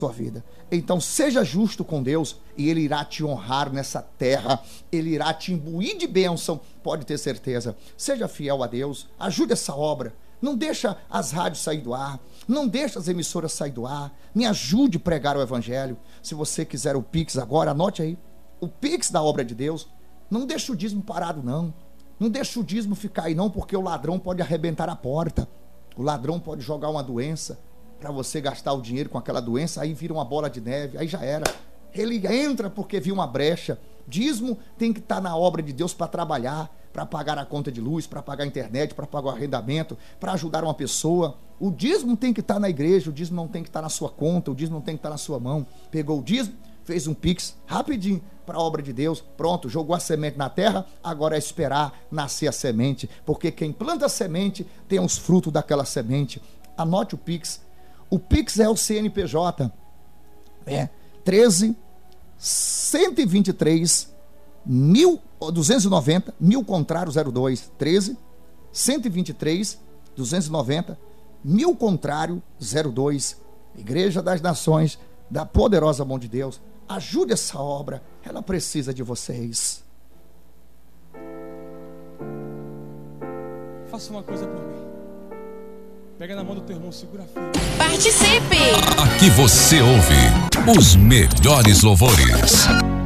sua vida. Então seja justo com Deus e Ele irá te honrar nessa terra, Ele irá te imbuir de bênção, pode ter certeza. Seja fiel a Deus, ajude essa obra, não deixa as rádios sair do ar, não deixa as emissoras sair do ar, me ajude a pregar o evangelho. Se você quiser o Pix agora, anote aí, o Pix da obra de Deus. Não deixa o dízimo parado não, não deixa o dízimo ficar aí não, porque o ladrão pode arrebentar a porta, o ladrão pode jogar uma doença, para você gastar o dinheiro com aquela doença, aí vira uma bola de neve, aí já era. Ele entra porque viu uma brecha. Dízimo tem que estar na obra de Deus para trabalhar, para pagar a conta de luz, para pagar a internet, para pagar o arrendamento, para ajudar uma pessoa. O dízimo tem que estar na igreja, o dízimo não tem que estar na sua conta, o dízimo não tem que estar na sua mão. Pegou o dízimo, fez um Pix rapidinho para a obra de Deus, pronto, jogou a semente na terra, agora é esperar nascer a semente, porque quem planta a semente tem os frutos daquela semente. Anote o Pix. O Pix é o CNPJ, 13 123 290 1000 contrário 02, 13 123 290 1000 contrário 02. Igreja das Nações, da poderosa mão de Deus, ajude essa obra, ela precisa de vocês. Faça uma coisa por mim. Pega na mão do teu irmão, segura firme. Participe! Aqui você ouve os melhores louvores.